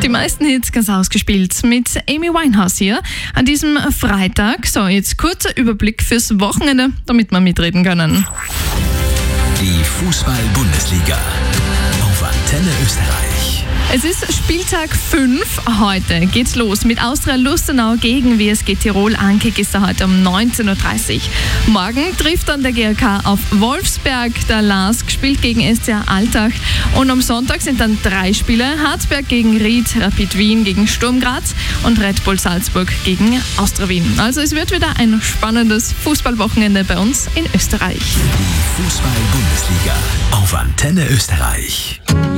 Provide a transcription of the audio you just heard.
Die meisten Hits ganz ausgespielt mit Amy Winehouse hier an diesem Freitag. So, jetzt kurzer Überblick fürs Wochenende, damit wir mitreden können. Die Fußball-Bundesliga auf Antenne Österreich. Es ist Spieltag 5. Heute geht's los mit Austria Lustenau gegen WSG Tirol. Ankick ist da heute um 19.30 Uhr. Morgen trifft dann der GRK auf Wolfsberg. Der LASK spielt gegen SCA Altach. Und am Sonntag sind dann 3 Spiele. Harzberg gegen Ried, Rapid Wien gegen Sturm Graz und Red Bull Salzburg gegen Austria Wien. Also es wird wieder ein spannendes Fußballwochenende bei uns in Österreich. Die Fußball-Bundesliga auf Antenne Österreich.